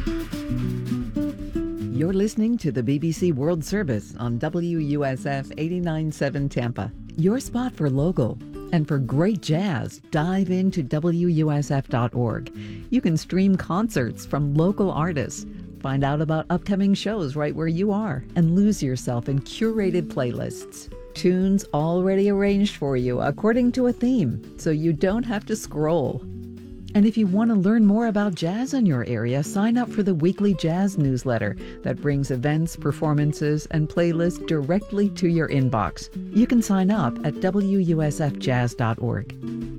You're listening to the BBC World Service on WUSF 89.7 Tampa. Your spot for local. And for great jazz, dive into WUSF.org. You can stream concerts from local artists, find out about upcoming shows right where you are, and lose yourself in curated playlists. Tunes already arranged for you according to a theme, so you don't have to scroll. And if you want to learn more about jazz in your area, sign up for the weekly jazz newsletter that brings events, performances, and playlists directly to your inbox. You can sign up at WUSFjazz.org.